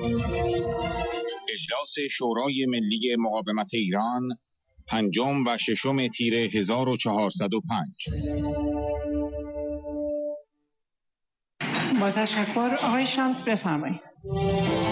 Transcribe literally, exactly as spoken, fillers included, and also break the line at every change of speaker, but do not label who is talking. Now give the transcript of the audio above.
اجلاس شورای ملی مقاومت ایران پنجم و ششم تیر هزار و چهارصد و پنج.
با تشکر. آقای شمس بفرمایید.